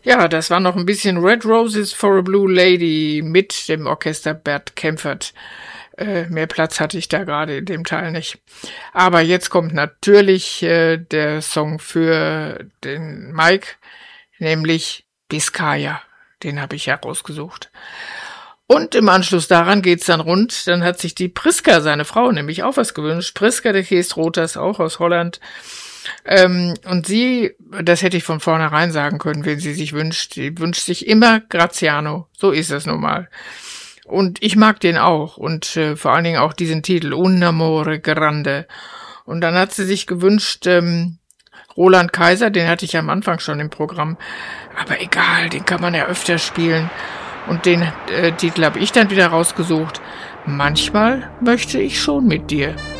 Ja, das war noch ein bisschen Red Roses for a Blue Lady mit dem Orchester Bert Kaempfert. Mehr Platz hatte ich da gerade in dem Teil nicht. Aber jetzt kommt natürlich der Song für den Mike, nämlich Biskaya. Den habe ich herausgesucht. Und im Anschluss daran geht's dann rund. Dann hat sich die Priska, seine Frau, nämlich auch was gewünscht. Priska de Geest-Rotas, auch aus Holland. Und sie, das hätte ich von vornherein sagen können, wen sie sich wünscht. Sie wünscht sich immer Graziano. So ist es nun mal. Und ich mag den auch. Und vor allen Dingen auch diesen Titel, Un amore grande. Und dann hat sie sich gewünscht, Roland Kaiser, den hatte ich am Anfang schon im Programm. Aber egal, den kann man ja öfter spielen. Und den Titel habe ich dann wieder rausgesucht. Manchmal möchte ich schon mit dir.